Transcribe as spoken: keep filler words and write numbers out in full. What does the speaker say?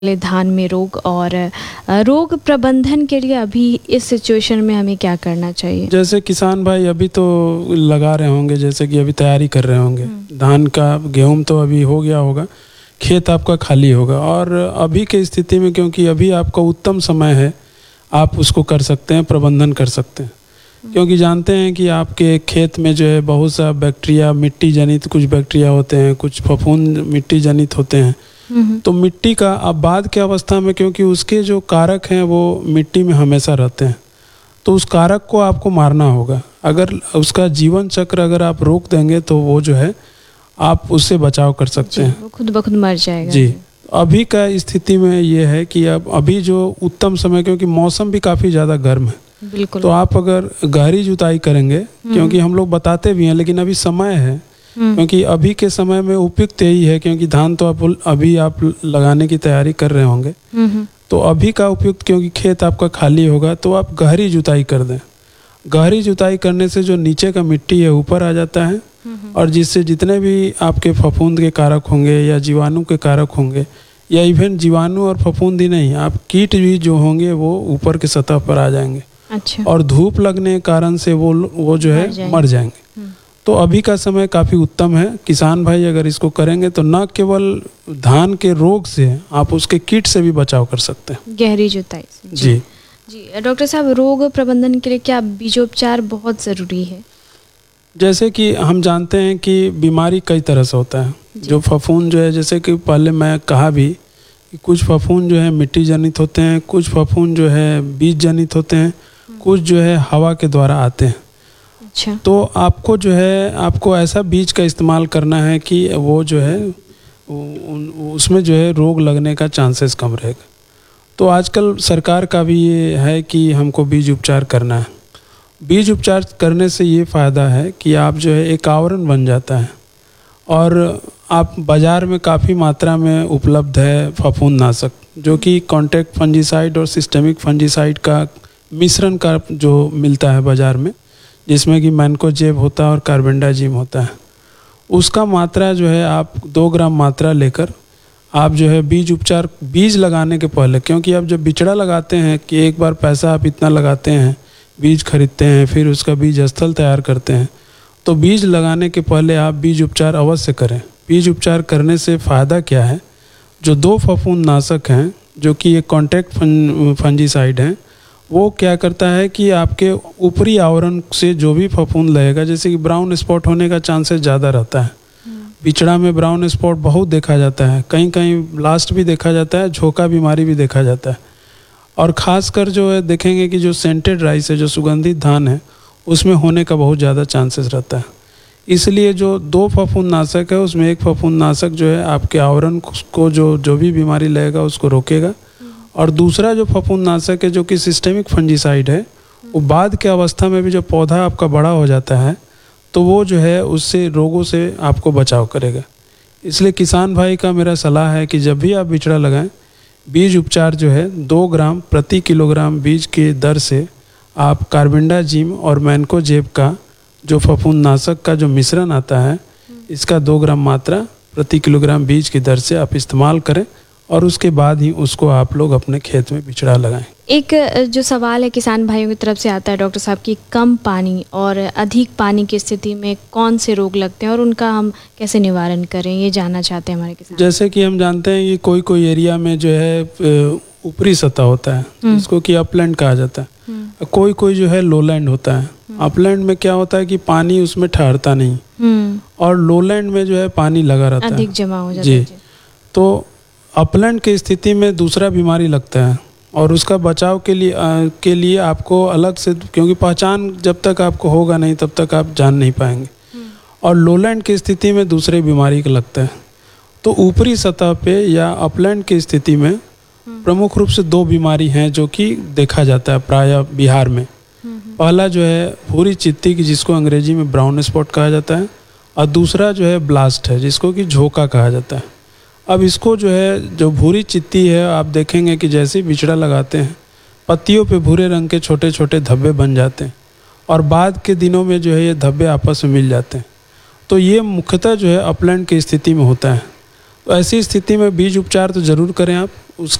धान में रोग और रोग प्रबंधन के लिए अभी इस सिचुएशन में हमें क्या करना चाहिए? जैसे किसान भाई अभी तो लगा रहे होंगे, जैसे कि अभी तैयारी कर रहे होंगे धान का, गेहूं तो अभी हो गया होगा, खेत आपका खाली होगा। और अभी के स्थिति में क्योंकि अभी आपका उत्तम समय है, आप उसको कर सकते हैं, प्रबंधन कर सकते हैं। क्योंकि जानते हैं कि आपके खेत में जो है बहुत सा बैक्टीरिया, मिट्टी जनित कुछ बैक्टीरिया होते हैं, कुछ फफूंद मिट्टी जनित होते हैं। तो मिट्टी का अब बाद के अवस्था में, क्योंकि उसके जो कारक हैं वो मिट्टी में हमेशा रहते हैं, तो उस कारक को आपको मारना होगा। अगर उसका जीवन चक्र अगर आप रोक देंगे तो वो जो है आप उससे बचाव कर सकते हैं, वो खुद ब खुद मर जाएगा। जी। अभी का स्थिति में ये है कि अब अभी जो उत्तम समय, क्योंकि मौसम भी काफ़ी ज़्यादा गर्म है, बिल्कुल। तो आप अगर गहरी जुताई करेंगे, क्योंकि हम लोग बताते भी हैं लेकिन अभी समय है, क्योंकि अभी के समय में उपयुक्त यही है, क्योंकि धान तो आप अभी आप लगाने की तैयारी कर रहे होंगे, तो अभी का उपयुक्त, क्योंकि खेत आपका खाली होगा, तो आप गहरी जुताई कर दें। गहरी जुताई करने से जो नीचे का मिट्टी है ऊपर आ जाता है, और जिससे जितने भी आपके फफूंद के कारक होंगे या जीवाणु के कारक होंगे, या इवन जीवाणु और फफूंद ही नहीं, आप कीट भी जो होंगे वो ऊपर के सतह पर आ जाएंगे। अच्छा। और धूप लगने के कारण से वो वो जो है मर जाएंगे, मर जाएंगे। तो अभी का समय काफ़ी उत्तम है। किसान भाई अगर इसको करेंगे तो न केवल धान के रोग से, आप उसके कीट से भी बचाव कर सकते हैं, गहरी जुताई से। जी जी डॉक्टर साहब, रोग प्रबंधन के लिए क्या बीजोपचार बहुत ज़रूरी है? जैसे कि हम जानते हैं कि बीमारी कई तरह से होता है। जो फफूंद जो है, जैसे कि पहले मैं कहा भी कि कुछ फफूंद जो है मिट्टी जनित होते हैं, कुछ फफूंद जो है बीज जनित होते हैं, कुछ जो है हवा के द्वारा आते हैं। अच्छा। तो आपको जो है आपको ऐसा बीज का इस्तेमाल करना है कि वो जो है उसमें जो है रोग लगने का चांसेस कम रहेगा। तो आजकल सरकार का भी ये है कि हमको बीज उपचार करना है। बीज उपचार करने से ये फ़ायदा है कि आप जो है एक आवरण बन जाता है, और आप बाज़ार में काफ़ी मात्रा में उपलब्ध है फफूंदनाशक, जो कि कॉन्टैक्ट फंजीसाइड और सिस्टेमिक फंजीसाइड का मिश्रण का जो मिलता है बाज़ार में, जिसमें कि मैनकोजेब होता है और कार्बेंडाजिम होता है। उसका मात्रा जो है आप दो ग्राम मात्रा लेकर आप जो है बीज उपचार, बीज लगाने के पहले, क्योंकि आप जब बिचड़ा लगाते हैं कि एक बार पैसा आप इतना लगाते हैं, बीज खरीदते हैं, फिर उसका बीज स्थल तैयार करते हैं, तो बीज लगाने के पहले आप बीज उपचार अवश्य करें। बीज उपचार करने से फ़ायदा क्या है, जो दो फफूंदनाशक हैं जो कि एक कॉन्टैक्ट फंजीसाइड हैं, वो क्या करता है कि आपके ऊपरी आवरण से जो भी फफूंद लगेगा, जैसे कि ब्राउन स्पॉट होने का चांसेस ज़्यादा रहता है। बिचड़ा में ब्राउन स्पॉट बहुत देखा जाता है, कहीं कहीं ब्लास्ट भी देखा जाता है, झोंका बीमारी भी देखा जाता है। और ख़ासकर जो है देखेंगे कि जो सेंटेड राइस है, जो सुगंधित धान है, उसमें होने का बहुत ज़्यादा चांसेस रहता है। इसलिए जो दो फफूंदनाशक है, उसमें एक फफूंदनाशक जो है आपके आवरण को जो जो भी बीमारी लगेगा उसको रोकेगा, और दूसरा जो फफूंदनाशक है जो कि सिस्टेमिक फंजीसाइड है, वो बाद के अवस्था में भी जब पौधा आपका बड़ा हो जाता है तो वो जो है उससे रोगों से आपको बचाव करेगा। इसलिए किसान भाई का मेरा सलाह है कि जब भी आप बिचड़ा लगाएं, बीज उपचार जो है दो ग्राम प्रति किलोग्राम बीज के दर से आप कार्बेंडाजिम और मैनकोजेब का जो फफूंदनाशक का जो मिश्रण आता है, इसका दो ग्राम मात्रा प्रति किलोग्राम बीज की दर से आप इस्तेमाल करें, और उसके बाद ही उसको आप लोग अपने खेत में बिचड़ा लगाएं। एक जो सवाल है किसान भाइयों की तरफ से आता है डॉक्टर साहब कि कम पानी और अधिक पानी की स्थिति में कौन से रोग लगते हैं और उनका हम कैसे निवारण करें, ये जानना चाहते हैं हमारे किसान। जैसे कि हम जानते हैं कि कोई कोई एरिया में जो है ऊपरी सतह होता है, जिसको कि अपलैंड कहा जाता है, कोई कोई जो है लोलैंड होता है। अपलैंड में क्या होता है कि पानी उसमें ठहरता नहीं, और लोलैंड में जो है पानी लगा रहता है, अधिक जमा हो जाता है। जी। तो अपलैंड की स्थिति में दूसरा बीमारी लगता है, और उसका बचाव के लिए आ, के लिए आपको अलग से, क्योंकि पहचान जब तक आपको होगा नहीं तब तक आप जान नहीं पाएंगे, और लोलैंड की स्थिति में दूसरे बीमारी का लगता है। तो ऊपरी सतह पे या अपलैंड की स्थिति में प्रमुख रूप से दो बीमारी हैं जो कि देखा जाता है प्रायः बिहार में। पहला जो है भूरी चित्ती की, जिसको अंग्रेजी में ब्राउन स्पॉट कहा जाता है, और दूसरा जो है ब्लास्ट है, जिसको कि झोंका कहा जाता है। अब इसको जो है, जो भूरी चित्ती है, आप देखेंगे कि जैसे ही बिचड़ा लगाते हैं पत्तियों पे भूरे रंग के छोटे छोटे धब्बे बन जाते हैं, और बाद के दिनों में जो है ये धब्बे आपस में मिल जाते हैं। तो ये मुख्यतः जो है अपलैंड की स्थिति में होता है। तो ऐसी स्थिति में बीज उपचार तो ज़रूर करें आप। उस